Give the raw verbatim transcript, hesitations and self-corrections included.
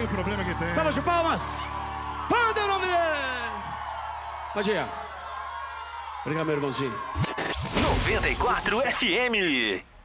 o problema que tem. Salva de palmas. Manda o nome dele. Pode ir. Obrigado, meu irmãozinho. noventa e quatro F M.